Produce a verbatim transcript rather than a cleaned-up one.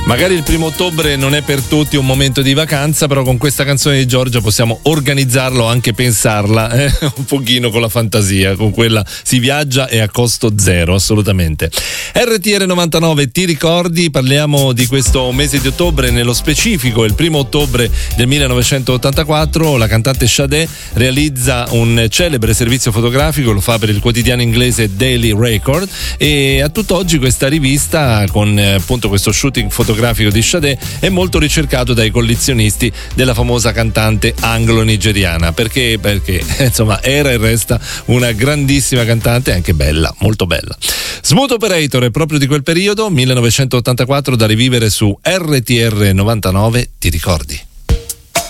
Magari il primo ottobre non è per tutti un momento di vacanza, però con questa canzone di Giorgia possiamo organizzarlo, anche pensarla eh? un pochino con la fantasia, con quella si viaggia e a costo zero, assolutamente. R T R novantanove, ti ricordi? Parliamo di questo mese di ottobre, nello specifico il primo ottobre del millenovecentottantaquattro la cantante Sade realizza un celebre servizio fotografico, lo fa per il quotidiano inglese Daily Record, e a tutt'oggi questa rivista con eh, appunto questo shooting fotografico di Sade è molto ricercato dai collezionisti della famosa cantante anglo-nigeriana. Perché? Perché insomma era e resta una grandissima cantante, anche bella, molto bella. Smooth Operator è proprio di quel periodo, millenovecentottantaquattro, da rivivere su R T R novantanove, ti ricordi?